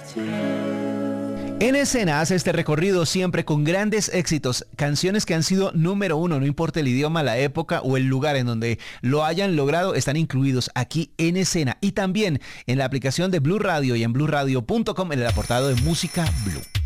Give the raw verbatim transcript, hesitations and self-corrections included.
En Escena hace este recorrido siempre con grandes éxitos, canciones que han sido número uno, no importa el idioma, la época o el lugar en donde lo hayan logrado, están incluidos aquí en Escena y también en la aplicación de Blue Radio y en blue radio punto com en el apartado de Música Blue.